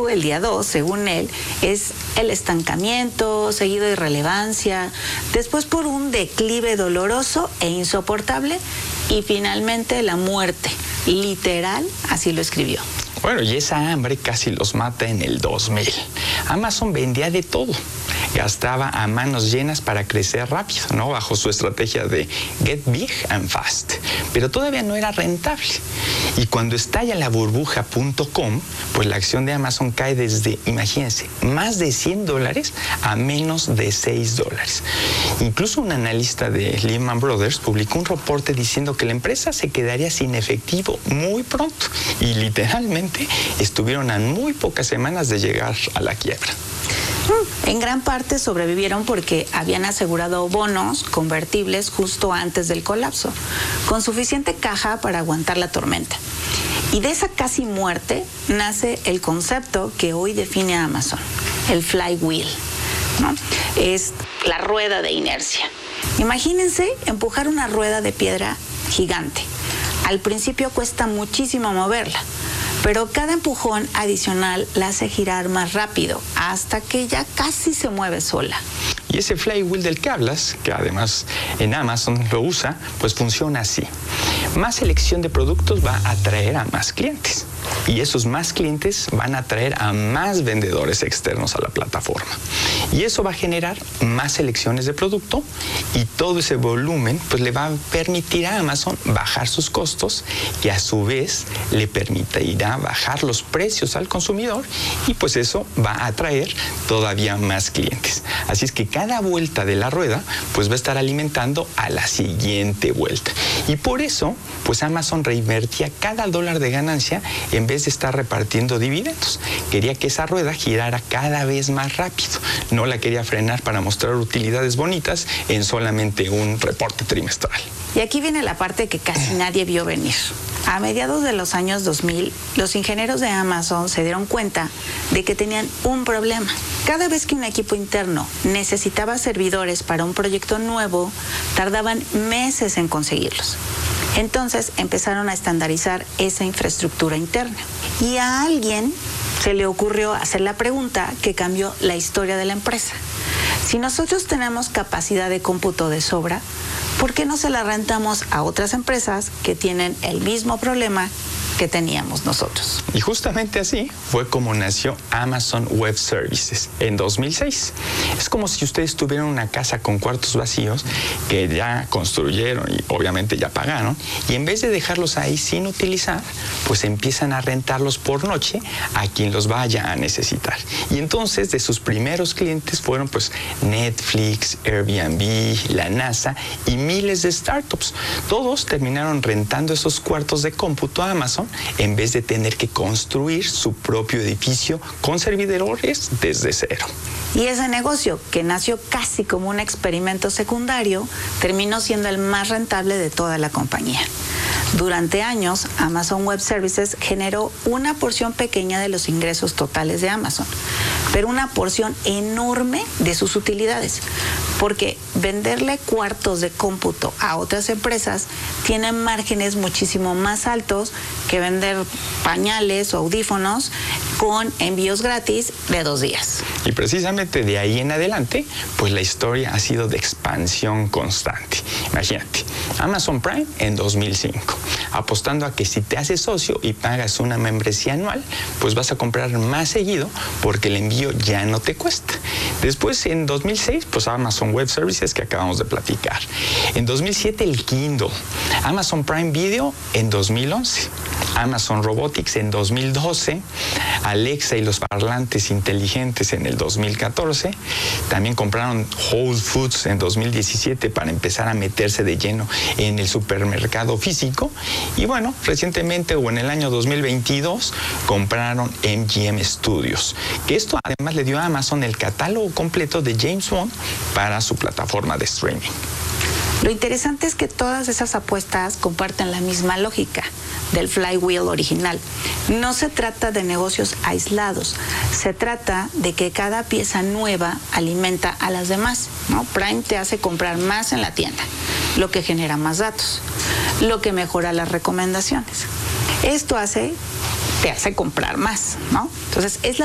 objetivo, el día 2, según él, es el estancamiento, seguido de irrelevancia, después por un declive doloroso e insoportable y finalmente la muerte. Literal, así lo escribió. Bueno, y esa hambre casi los mata en el 2000. Amazon vendía de todo. Gastaba a manos llenas para crecer rápido, ¿no? Bajo su estrategia de get big and fast. Pero todavía no era rentable. Y cuando estalla la burbuja.com, pues la acción de Amazon cae desde, imagínense, más de $100 a menos de $6. Incluso un analista de Lehman Brothers publicó un reporte diciendo que la empresa se quedaría sin efectivo muy pronto. Y literalmente estuvieron a muy pocas semanas de llegar a la quiebra. En gran parte sobrevivieron porque habían asegurado bonos convertibles justo antes del colapso, con suficiente caja para aguantar la tormenta. Y de esa casi muerte nace el concepto que hoy define a Amazon, el flywheel, ¿no? Es la rueda de inercia. Imagínense empujar una rueda de piedra gigante. Al principio cuesta muchísimo moverla, pero cada empujón adicional la hace girar más rápido hasta que ya casi se mueve sola. Y ese flywheel del que hablas, que además en Amazon lo usa, pues funciona así. Más selección de productos va a atraer a más clientes. Y esos más clientes van a atraer a más vendedores externos a la plataforma. Y eso va a generar más selecciones de producto y todo ese volumen pues le va a permitir a Amazon bajar sus costos y a su vez le permitirá bajar los precios al consumidor y pues eso va a atraer todavía más clientes. Así es que cada vuelta de la rueda pues va a estar alimentando a la siguiente vuelta. Y por eso pues Amazon reinvertía cada $1 de ganancia en vez de estar repartiendo dividendos. Quería que esa rueda girara cada vez más rápido. No la quería frenar para mostrar utilidades bonitas en solamente un reporte trimestral. Y aquí viene la parte que casi nadie vio venir. A mediados de los años 2000, los ingenieros de Amazon se dieron cuenta de que tenían un problema. Cada vez que un equipo interno necesitaba servidores para un proyecto nuevo, tardaban meses en conseguirlos. Entonces empezaron a estandarizar esa infraestructura interna. Y a alguien se le ocurrió hacer la pregunta que cambió la historia de la empresa. Si nosotros tenemos capacidad de cómputo de sobra, ¿por qué no se la rentamos a otras empresas que tienen el mismo problema que teníamos nosotros? Y justamente así fue como nació Amazon Web Services en 2006. Es como si ustedes tuvieran una casa con cuartos vacíos que ya construyeron y obviamente ya pagaron, y en vez de dejarlos ahí sin utilizar, pues empiezan a rentarlos por noche a quien los vaya a necesitar. Y entonces de sus primeros clientes fueron pues Netflix, Airbnb, la NASA y miles de startups. Todos terminaron rentando esos cuartos de cómputo a Amazon en vez de tener que construir su propio edificio con servidores desde cero. Y ese negocio, que nació casi como un experimento secundario, terminó siendo el más rentable de toda la compañía. Durante años, Amazon Web Services generó una porción pequeña de los ingresos totales de Amazon, pero una porción enorme de sus utilidades, porque venderle cuartos de cómputo a otras empresas tiene márgenes muchísimo más altos que vender pañales o audífonos con envíos gratis de 2 días. Y precisamente de ahí en adelante, pues la historia ha sido de expansión constante. Imagínate, Amazon Prime en 2005, apostando a que si te haces socio y pagas una membresía anual, pues vas a comprar más seguido porque el envío ya no te cuesta. Después, en 2006, pues Amazon Web Services, que acabamos de platicar. En 2007, el Kindle. Amazon Prime Video en 2011. Amazon Robotics en 2012, Alexa y los parlantes inteligentes en el 2014, también compraron Whole Foods en 2017 para empezar a meterse de lleno en el supermercado físico y bueno, recientemente o en el año 2022 compraron MGM Studios, que esto además le dio a Amazon el catálogo completo de James Bond para su plataforma de streaming. Lo interesante es que todas esas apuestas comparten la misma lógica del flywheel original. No se trata de negocios aislados, se trata de que cada pieza nueva alimenta a las demás, ¿no? Prime te hace comprar más en la tienda, lo que genera más datos, lo que mejora las recomendaciones. Esto te hace comprar más, ¿no? Entonces, es la